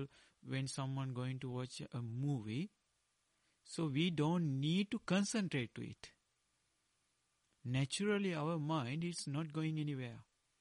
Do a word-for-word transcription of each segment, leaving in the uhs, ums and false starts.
example, when someone going to watch a movie, so we don't need to concentrate to it. Naturally, our mind is not going anywhere.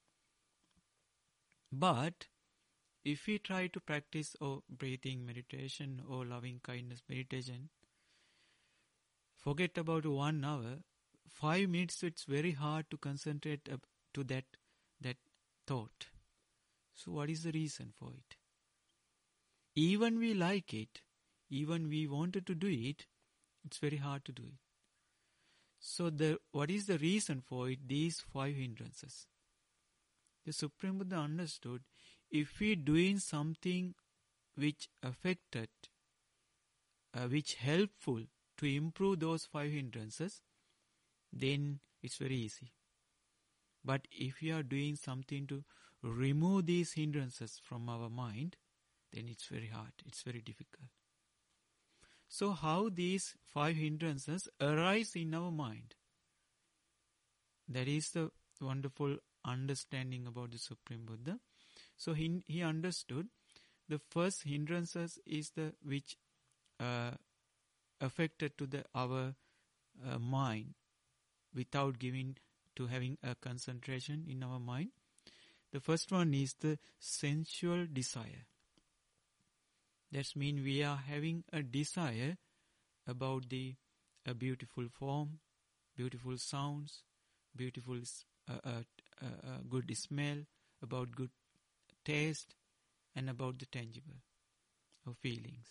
But if we try to practice or breathing meditation or loving kindness meditation, forget about one hour, five minutes it's very hard to concentrate to that that thought. So what is the reason for it? Even we like it, even we wanted to do it, it's very hard to do it. So the what is the reason for it? These five hindrances. The Supreme Buddha understood, if we doing something which affected, uh, which helpful to improve those five hindrances, then it's very easy. But if we are doing something to remove these hindrances from our mind, then it's very hard, it's very difficult. So how these five hindrances arise in our mind? That is the wonderful understanding about the Supreme Buddha. So he, he understood the first hindrances is the which uh, affected to the our uh, mind without giving to having a concentration in our mind. The first one is the sensual desire. That means we are having a desire about the a beautiful form, beautiful sounds, beautiful uh, uh, uh, uh, good smell, about good taste, and about the tangible of feelings.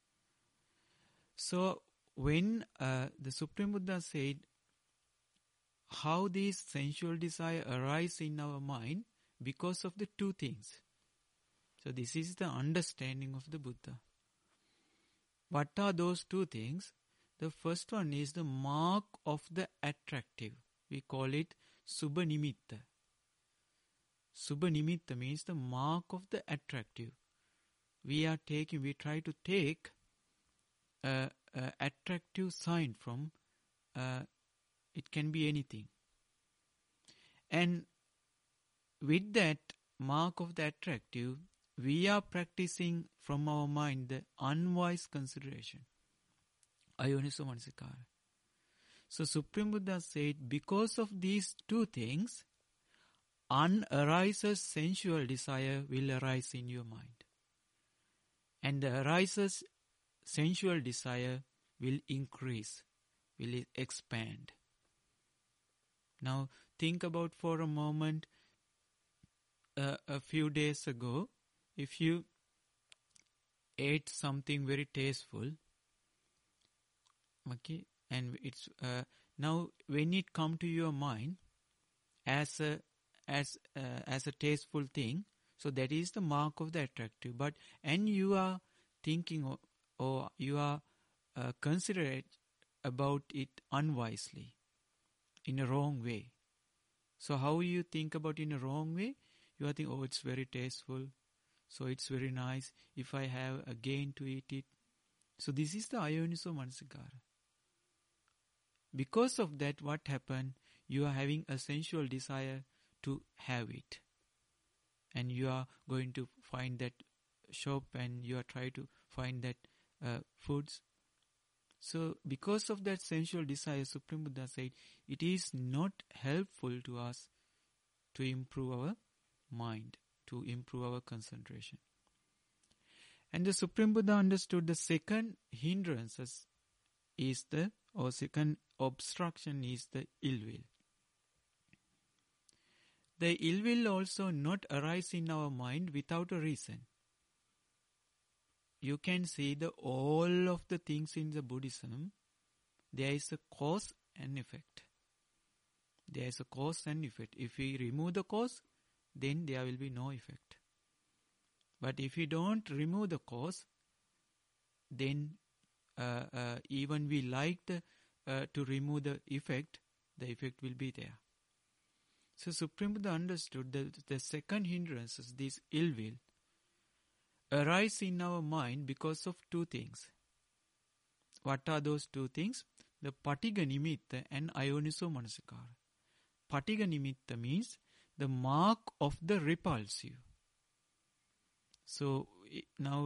So when uh, the Supreme Buddha said how these sensual desire arise in our mind, because of the two things. So this is the understanding of the Buddha. What are those two things? The first one is the mark of the attractive. We call it Subha Nimitta. Subha Nimitta means the mark of the attractive. We are taking, we try to take a, a attractive sign from, uh, it can be anything. And with that mark of the attractive, we are practicing from our mind the unwise consideration. Ayoniso Manasikara. So Supreme Buddha said, because of these two things, unarises sensual desire will arise in your mind. And the arises sensual desire will increase, will expand. Now think about for a moment, uh, a few days ago, if you ate something very tasteful, okay, and it's uh, now when it come to your mind as a as uh, as a tasteful thing, so that is the mark of the attractive. But and you are thinking or, or you are uh, considerate about it unwisely, in a wrong way. So how you think about in a wrong way? You are thinking, oh, it's very tasteful, so it's very nice. If I have again to eat it, so this is the Ayoniso Manasikara. Because of that, what happened? You are having a sensual desire to have it, and you are going to find that shop, and you are trying to find that uh, foods. So because of that sensual desire, Supreme Buddha said, it is not helpful to us to improve our mind, to improve our concentration. And the Supreme Buddha understood the second hindrance is the, or second obstruction is the ill will. The ill will also not arise in our mind without a reason. You can see the all of the things in the Buddhism, there is a cause and effect. There is a cause and effect. If we remove the cause, then there will be no effect. But if we don't remove the cause, then uh, uh, even we like the, uh, to remove the effect, the effect will be there. So Supreme Buddha understood that the second hindrance is this ill will arise in our mind because of two things. What are those two things? The Patigha Nimitta and Ayoniso Manasikara. Patigha Nimitta means the mark of the repulsive. So now